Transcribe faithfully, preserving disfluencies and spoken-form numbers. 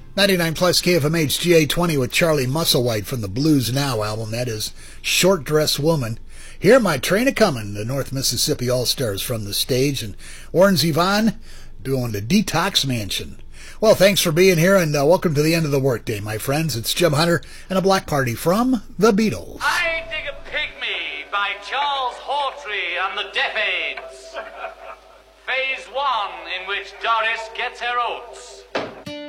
ninety-nine plus K F M H G A twenty with Charlie Musselwhite from the Blues Now album. That is Short Dress Woman. Hear My Train A-Comin', the North Mississippi All-Stars from the stage. And Warren Zevon doing the Detox Mansion. Well, thanks for being here, and uh, welcome to the end of the workday, my friends. It's Jim Hunter and a Black Party from the Beatles. I Dig a Pygmy by Charles Hawtrey and the Deaf Aids. Phase one, in which Doris gets her oats.